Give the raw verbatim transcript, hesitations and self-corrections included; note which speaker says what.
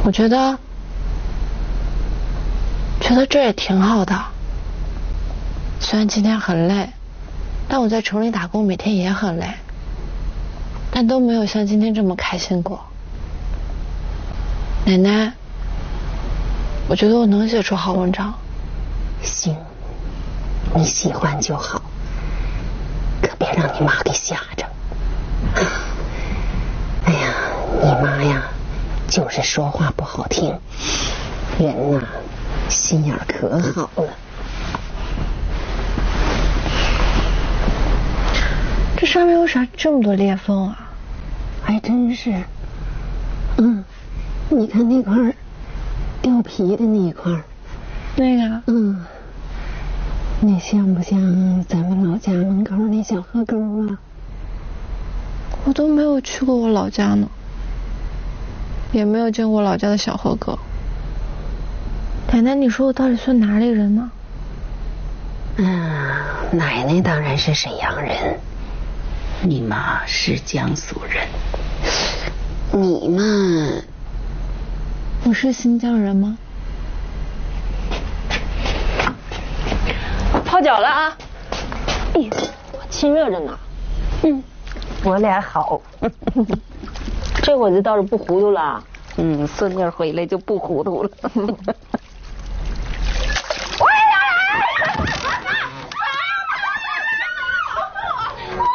Speaker 1: 我觉得，觉得这也挺好的。虽然今天很累，但我在城里打工每天也很累，但都没有像今天这么开心过。奶奶，我觉得我能写出好文章。
Speaker 2: 行，你喜欢就好，可别让你妈给吓着。哎呀，你妈呀，就是说话不好听，人呐，心眼可好了。
Speaker 1: 这上面为啥这么多裂缝啊？
Speaker 2: 还真是。嗯，你看那块掉皮的那一块，
Speaker 1: 那个，
Speaker 2: 嗯，那像不像咱们老家门口那小河沟啊？
Speaker 1: 我都没有去过我老家呢，也没有见过老家的小河沟。奶奶，你说我到底算哪里人呢？
Speaker 2: 嗯，奶奶当然是沈阳人，
Speaker 3: 你妈是江苏人。
Speaker 2: 你嘛，
Speaker 1: 我是新疆人吗？
Speaker 4: 泡脚了啊！哎，我亲热着呢。嗯，
Speaker 2: 我俩好。
Speaker 4: 这会子倒是不糊涂了。
Speaker 2: 嗯，孙女回来就不糊涂了。